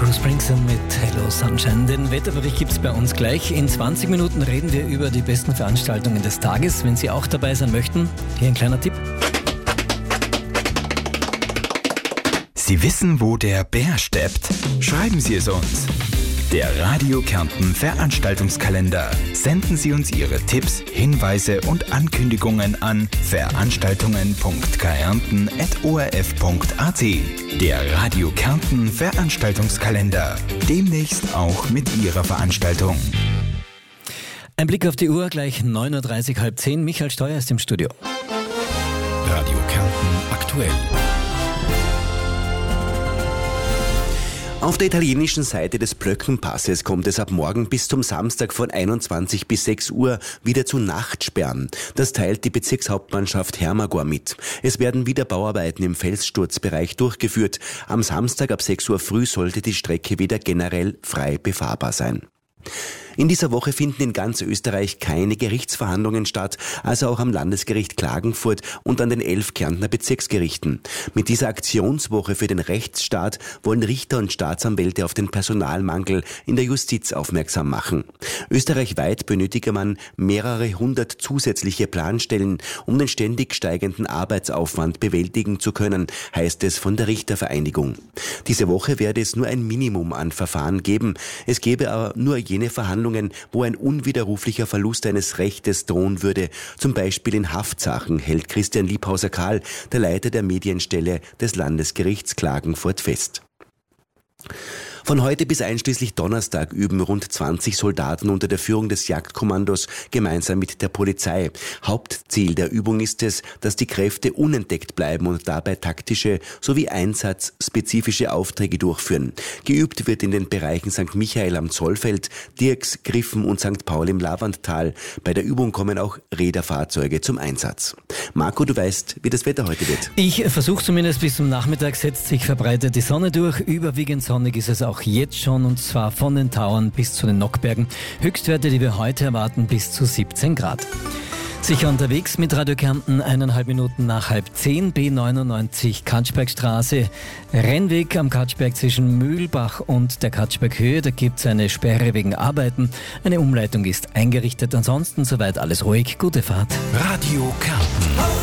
Bruce Springsteen mit Hello Sunshine. Den Wetterbericht gibt es bei uns gleich. In 20 Minuten reden wir über die besten Veranstaltungen des Tages. Wenn Sie auch dabei sein möchten, hier ein kleiner Tipp. Sie wissen, wo der Bär steppt? Schreiben Sie es uns. Der Radio Kärnten Veranstaltungskalender. Senden Sie uns Ihre Tipps, Hinweise und Ankündigungen an veranstaltungen.kärnten@orf.at. Der Radio Kärnten Veranstaltungskalender. Demnächst auch mit Ihrer Veranstaltung. Ein Blick auf die Uhr, gleich 9.30 Uhr, halb 10. Michael Steuer ist im Studio. Radio Kärnten aktuell. Auf der italienischen Seite des Bröckenpasses kommt es ab morgen bis zum Samstag von 21 bis 6 Uhr wieder zu Nachtsperren. Das teilt die Bezirkshauptmannschaft Hermagor mit. Es werden wieder Bauarbeiten im Felssturzbereich durchgeführt. Am Samstag ab 6 Uhr früh sollte die Strecke wieder generell frei befahrbar sein. In dieser Woche finden in ganz Österreich keine Gerichtsverhandlungen statt, also auch am Landesgericht Klagenfurt und an den 11 Kärntner Bezirksgerichten. Mit dieser Aktionswoche für den Rechtsstaat wollen Richter und Staatsanwälte auf den Personalmangel in der Justiz aufmerksam machen. Österreichweit benötige man mehrere hundert zusätzliche Planstellen, um den ständig steigenden Arbeitsaufwand bewältigen zu können, heißt es von der Richtervereinigung. Diese Woche werde es nur ein Minimum an Verfahren geben. Es gebe aber nur jene Verhandlungen, wo ein unwiderruflicher Verlust eines Rechtes drohen würde, zum Beispiel in Haftsachen, hält Christian Liebhauser-Kahl, der Leiter der Medienstelle des Landesgerichts Klagenfurt, fest. Von heute bis einschließlich Donnerstag üben rund 20 Soldaten unter der Führung des Jagdkommandos gemeinsam mit der Polizei. Hauptziel der Übung ist es, dass die Kräfte unentdeckt bleiben und dabei taktische sowie einsatzspezifische Aufträge durchführen. Geübt wird in den Bereichen St. Michael am Zollfeld, Dirks, Griffen und St. Paul im Lavandtal. Bei der Übung kommen auch Räderfahrzeuge zum Einsatz. Marco, du weißt, wie das Wetter heute wird. Ich versuche zumindest bis zum Nachmittag, setzt sich verbreitet die Sonne durch. Überwiegend sonnig ist es auch jetzt schon, und zwar von den Tauern bis zu den Nockbergen. Höchstwerte, die wir heute erwarten, bis zu 17 Grad. Sicher unterwegs mit Radio Kärnten, 1,5 Minuten nach halb 10, B99 Katschbergstraße, Rennweg am Katschberg zwischen Mühlbach und der Katschberghöhe. Da gibt es eine Sperre wegen Arbeiten. Eine Umleitung ist eingerichtet. Ansonsten soweit alles ruhig. Gute Fahrt. Radio Kärnten.